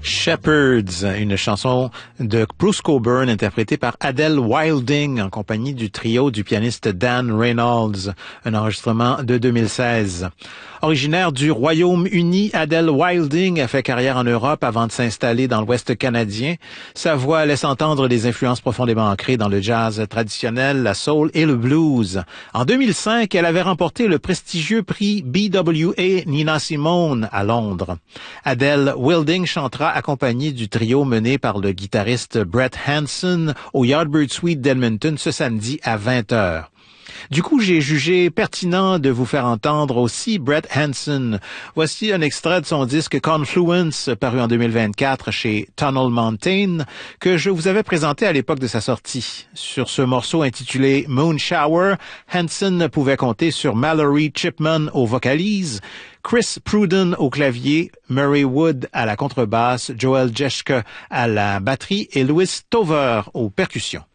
Shepherds, une chanson de Bruce Cockburn interprétée par Adele Wilding en compagnie du trio du pianiste Dan Reynolds, un enregistrement de 2016. Originaire du Royaume-Uni, Adele Wilding a fait carrière en Europe avant de s'installer dans l'Ouest canadien. Sa voix laisse entendre des influences profondément ancrées dans le jazz traditionnel, la soul et le blues. En 2005, elle avait remporté le prestigieux prix BWA Nina Simone à Londres. Adele Wilding chantera accompagnée du trio mené par le guitariste Brett Hanson au Yardbird Suite d'Edmonton ce samedi à 20h. Du coup, j'ai jugé pertinent de vous faire entendre aussi Brett Hanson. Voici un extrait de son disque Confluence, paru en 2024 chez Tunnel Mountain, que je vous avais présenté à l'époque de sa sortie. Sur ce morceau intitulé Moon Shower, Hanson pouvait compter sur Mallory Chipman aux vocalises, Chris Pruden au clavier, Murray Wood à la contrebasse, Joel Jeschke à la batterie et Louis Tover aux percussions.